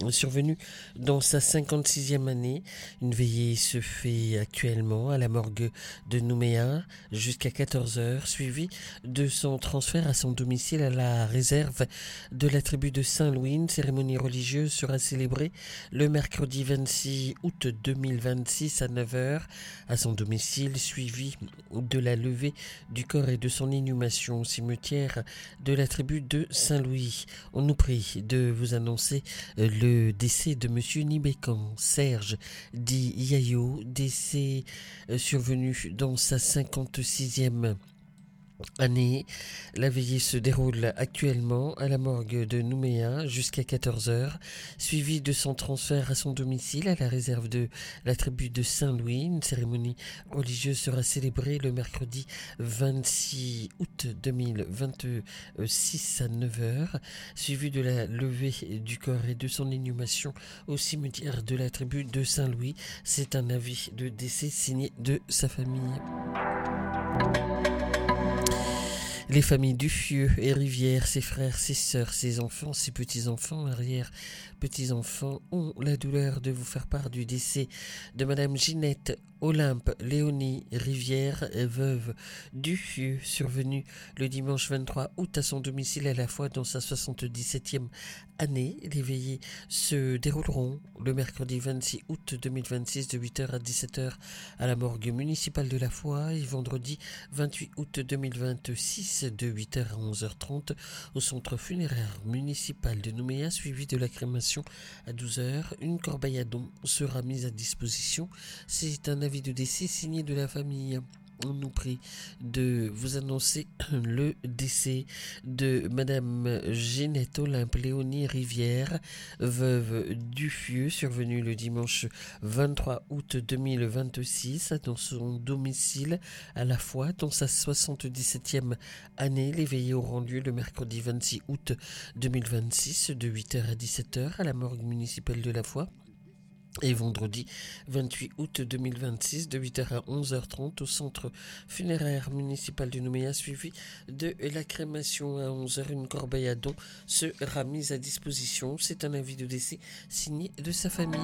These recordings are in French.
survenue dans sa 56e année. Une veillée se fait actuellement à la morgue de Nouméa jusqu'à 14 heures, suivie de son transfert à son domicile à la réserve de la tribu de Saint-Louis. Une cérémonie religieuse sera célébrée le mercredi 26 août 2026 à 9 heures à son domicile, suivie de la levée du corps et de son inhumation au cimetière de la tribu de Saint-Louis. On nous prie de vous annoncer le décès de Monsieur Nibécan Serge dit Yayo, décès survenu dans sa 56e année. La veillée se déroule actuellement à la morgue de Nouméa jusqu'à 14 heures, suivie de son transfert à son domicile à la réserve de la tribu de Saint-Louis. Une cérémonie religieuse sera célébrée le mercredi 26 août 2026 à 9 heures, suivie de la levée du corps et de son inhumation au cimetière de la tribu de Saint-Louis. C'est un avis de décès signé de sa famille. Les familles Duffieux et Rivière, ses frères, ses sœurs, ses enfants, ses petits-enfants, arrière-petits-enfants ont la douleur de vous faire part du décès de Madame Ginette Olympe Léonie Rivière, veuve Duffieux, survenue le dimanche 23 août à son domicile à la fois dans sa 77e année. Les veillées se dérouleront le mercredi 26 août 2026 de 8h à 17h à la morgue municipale de la Foi et vendredi 28 août 2026 de 8h à 11h30 au centre funéraire municipal de Nouméa, suivi de la crémation à 12h. Une corbeille à dons sera mise à disposition. C'est un avis de décès signé de la famille. On nous prie de vous annoncer le décès de Madame Ginette Olympe Léonie Rivière, veuve Duffieux, survenue le dimanche 23 août 2026 dans son domicile à la Foi dans sa 77e année. Les veillées auront lieu le mercredi 26 août 2026 de 8h à 17h à la morgue municipale de la Foi. Et vendredi 28 août 2026 de 8h à 11h30 au centre funéraire municipal de Nouméa, suivi de la crémation à 11h. Une corbeille à dons sera mise à disposition. C'est un avis de décès signé de sa famille.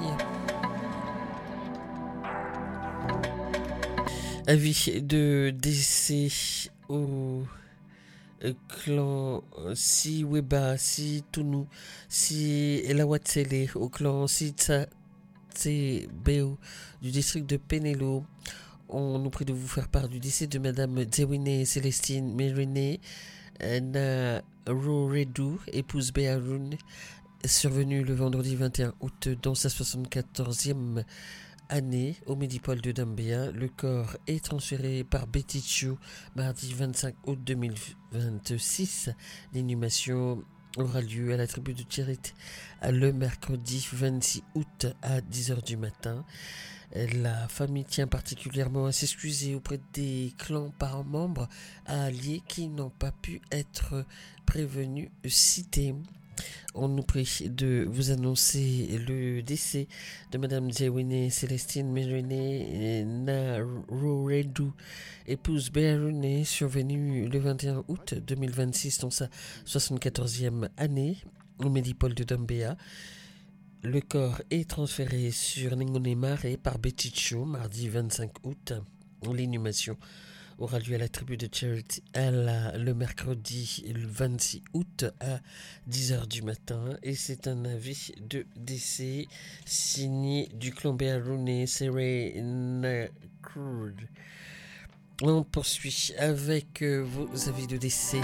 Avis de décès au clan Si Weba, Si Tounou, Si Elawatsele, au clan Si Béo du district de Pénélo. On nous prie de vous faire part du décès de Madame Zewine Célestine Mérine Narouredou, épouse Béaroun, survenue le vendredi 21 août dans sa 74e année au Médipôle de Dambéa. Le corps est transféré par Betty mardi 25 août 2026. L'inhumation aura lieu à la tribu de Tchérit le mercredi 26 août à 10h du matin. La famille tient particulièrement à s'excuser auprès des clans par membres alliés qui n'ont pas pu être prévenus cités. On nous prie de vous annoncer le décès de Madame Zewine Célestine Mérine Narouredou, épouse Béaroune, survenue le 21 août 2026 dans sa 74e année au Médipôle de Dambéa. Le corps est transféré sur Ningone Mare par Beticho mardi 25 août. L'inhumation aura lieu à la tribu de Charity le mercredi 26 août à 10h du matin. Et c'est un avis de décès signé du clan Béaroune Serena Kurd. On poursuit avec vos avis de décès.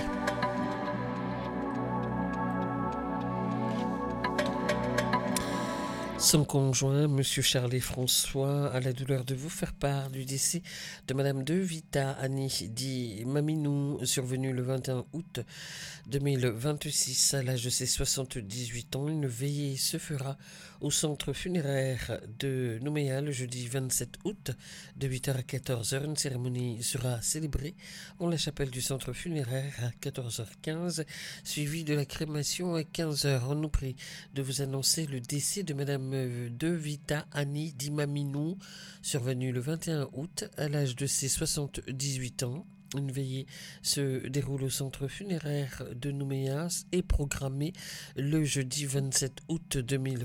Son conjoint, M. Charles François, a la douleur de vous faire part du décès de Mme De Vita Annie dit Maminou, survenue le 21 août 2026 à l'âge de ses 78 ans. Une veillée se fera au centre funéraire de Nouméa le jeudi 27 août de 8h à 14h. Une cérémonie sera célébrée en la chapelle du centre funéraire à 14h15, suivie de la crémation à 15h. On nous prie de vous annoncer le décès de Mme De Vita Annie Dimaminou, survenue le 21 août à l'âge de ses 78 ans. Une veillée se déroule au centre funéraire de Nouméa et programmée le jeudi 27 août 2020.